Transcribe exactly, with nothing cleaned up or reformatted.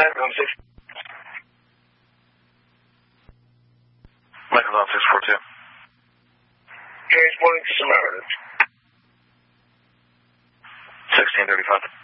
Microphone six. Microphone six four two. Transporting to Samaritan. sixteen thirty-five.